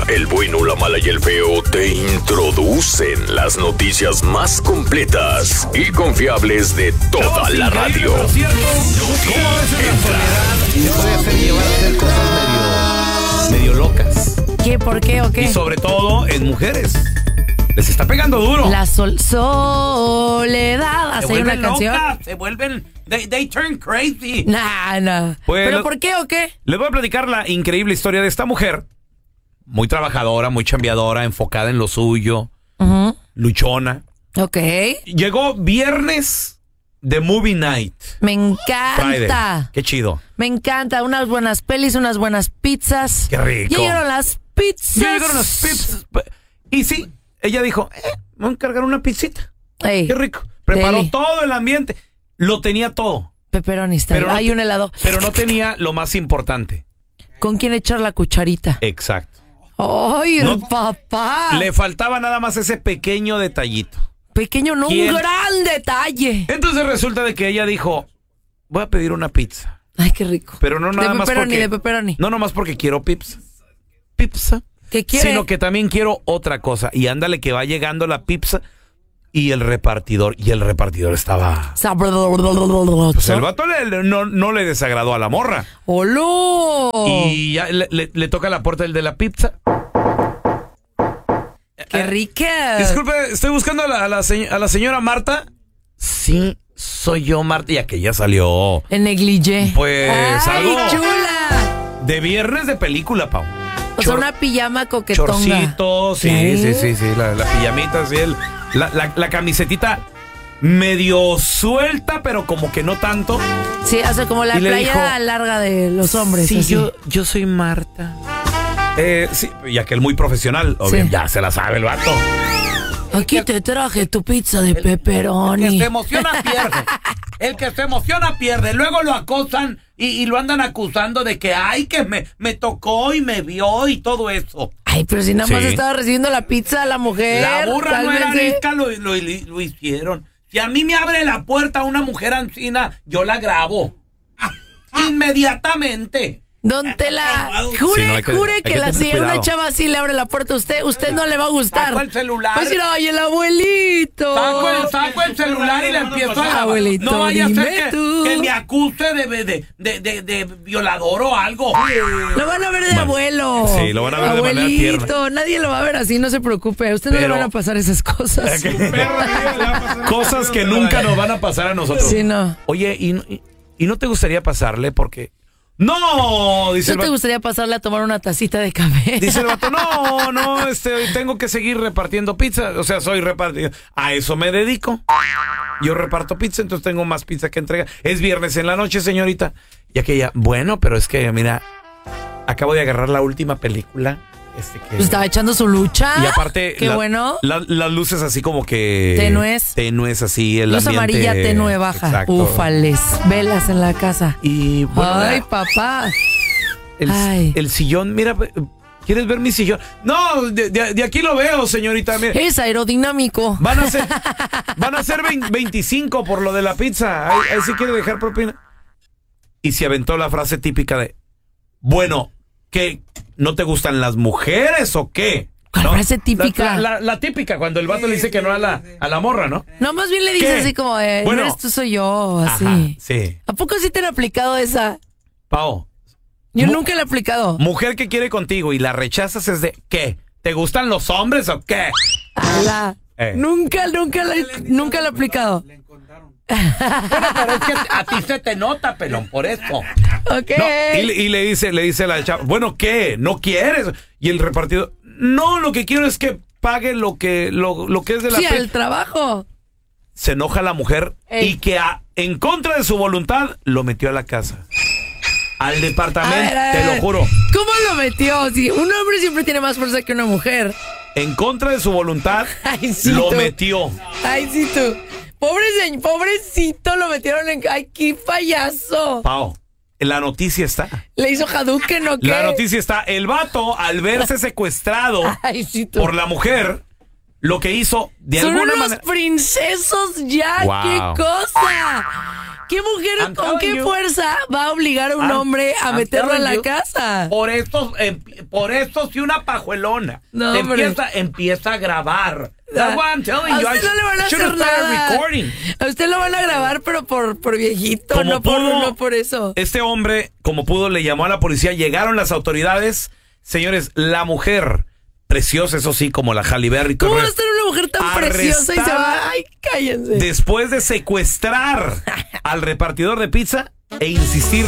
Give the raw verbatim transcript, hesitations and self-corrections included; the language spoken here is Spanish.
el bueno, la mala y el feo te introducen las noticias más completas y confiables de toda la radio. ¿Cómo a veces la soledad te puede hacer llevar a hacer cosas medio, medio locas? ¿Qué? ¿Por qué o qué? Y sobre todo en mujeres. Les está pegando duro. La sol soledad. ¿Hace una canción? Locas, se vuelven... They, they turn crazy. Nah, nah. Pues, ¿Pero por qué o qué? Les voy a platicar la increíble historia de esta mujer. Muy trabajadora, muy chambeadora, enfocada en lo suyo. Uh-huh. Luchona. Ok. Llegó viernes de movie night. Me encanta. Friday. Qué chido. Me encanta. Unas buenas pelis, unas buenas pizzas. Qué rico. Llegaron las pizzas. Llegaron las pizzas. Y sí, ella dijo, eh, voy a encargar una pizzita. Ey, Qué rico. Preparó deli. todo el ambiente. Lo tenía todo. Pepperoni está. Pero no Hay te- un helado. Pero no tenía lo más importante. ¿Con quién echar la cucharita? Exacto. ¡Ay, No- papá! Le faltaba nada más ese pequeño detallito. Pequeño, no, ¿Quién? un gran detalle. Entonces resulta de que ella dijo, voy a pedir una pizza. Ay, qué rico. Pero no nada de más pepperoni, porque... de pepperoni. No nomás porque quiero pizza. Pizza. ¿Qué quiere? Sino que también quiero otra cosa. Y ándale que va llegando la pizza y el repartidor. Y el repartidor estaba... Pues el vato le- no, no le desagradó a la morra. ¡Holo! Y ya le, le- le toca la puerta el de la pizza. ¡Qué Eh, rica! Disculpe, estoy buscando a la, a la se- a la señora Marta. Sí, soy yo, Marta. Y aquella salió En negligé. Pues, ¡Ay, algo- chula! de viernes de película, Pau. O sea, Chor- una pijama coquetonga. Chorcito, sí, Claro. sí, sí, sí, la, la pijamita, sí, el- la, la, la camisetita medio suelta, pero como que no tanto. Sí, o sea, como la Y le playa dijo, larga de los hombres. Sí, así. yo, yo soy Marta. Eh, sí, y aquel muy profesional, obvio, Sí. ya se la sabe el vato. Aquí te traje tu pizza de pepperoni. El que se emociona pierde. El que se emociona pierde. Luego lo acosan y, y lo andan acusando de que, ay, que me, me tocó y me vio y todo eso. Ay, pero si nada más Sí. estaba recibiendo la pizza la mujer. La burra no era cálmense. arisca, lo, lo, lo hicieron. Si a mí me abre la puerta una mujer ancina, yo la grabo. Inmediatamente. Don Tela, jure, Sí, no, hay que- jure hay que, que la tener si una cuidado. chava así le abre la puerta a usted, usted no le va a gustar. Saco el celular. Va a decir, ay, el abuelito. Saco el, saco el celular y le empiezo a grabar. Abuelito, No vaya a dime ser que, tú. que me acuse de, de, de, de, de violador o algo. Lo van a ver de Man. abuelo. Sí, lo van a ver de manera Abuelito, tierna. nadie lo va a ver así, no se preocupe. A usted no le Pero- van a pasar esas cosas. Cosas que nunca nos van a pasar a nosotros. Sí, no. Oye, ¿y, y, y no te gustaría pasarle? Porque... ¡No! Dice ¿No el te vato. gustaría pasarle a tomar una tacita de café? Dice el vato, no, no, este, tengo que seguir repartiendo pizza. O sea, soy repartido. A eso me dedico. Yo reparto pizza, entonces tengo más pizza que entrega. Es viernes en la noche, señorita. Y aquella, bueno, pero es que, mira, acabo de agarrar la última película. Este que... Pues estaba echando su lucha. Y aparte, Qué la- bueno. la- las luces así como que... Tenues. Tenues, así, el Luz ambiente... amarilla tenue baja. Exacto. Ufales. Velas en la casa. Y bueno, Ay, la- papá. el, ay. el sillón, mira, ¿quieres ver mi sillón? No, de, de- de aquí lo veo, señorita. Mira. Es aerodinámico. Van a ser, van a ser vein- veinticinco por lo de la pizza. Ahí, ahí sí quiere dejar propina. Y se aventó la frase típica de, bueno, ¿qué? ¿No te gustan las mujeres o qué? ¿Cuál ¿No? frase típica? La, la- la típica, cuando el vato le dice que no a la, a la morra, ¿no? No, más bien le dice ¿Qué? así como, eh, Bueno. no eres tú, soy yo, así. Ajá, sí. ¿A poco sí te han aplicado esa? Pao, Yo Mu- nunca la he aplicado. mujer que quiere contigo y la rechazas es de, ¿qué? ¿Te gustan los hombres o qué? Ala. Eh. Nunca, nunca la, nunca la he aplicado. Bueno, pero es que a ti se te nota, pelón, por eso. Ok. No, y, le- y le dice, le dice la chava, bueno, ¿qué? ¿No quieres? Y el repartidor, no, lo que quiero es que pague lo que, lo, lo que es de la Sí, pe-". al trabajo. Se enoja la mujer Ey. y que a- en contra de su voluntad lo metió a la casa. Al departamento, A ver, a te ver. lo juro. ¿Cómo lo metió? Si un hombre siempre tiene más fuerza que una mujer. En contra de su voluntad, Ay, sí, lo tú. metió. Ay, sí, tú. Pobre señ- pobrecito, lo metieron en... Ay, qué payaso. Pao, la noticia está. Le hizo Hadouken, ¿o qué? La noticia está. El vato, al verse secuestrado Ay, sí, tú. por la mujer, lo que hizo de Son alguna unos manera. princesos ya, Wow. qué cosa. ¿Qué mujer I'm con qué telling you. fuerza va a obligar a un I'm- hombre a I'm meterlo en telling la you. casa? Por eso, em- por eso si una pajuelona No, te hombre. empieza, empieza a grabar. That's what I'm telling A you. usted I no le van a should hacer have started nada. recording. A usted lo van a grabar, pero por, por viejito, Como no por, pudo, no por eso. Este hombre, como pudo, le llamó a la policía. Llegaron las autoridades. Señores, la mujer, preciosa, eso sí, como la Halle Berry. ¿Cómo va a corre- estar una mujer tan preciosa y se va? arrestada Ay, cállense. Después de secuestrar al repartidor de pizza e insistir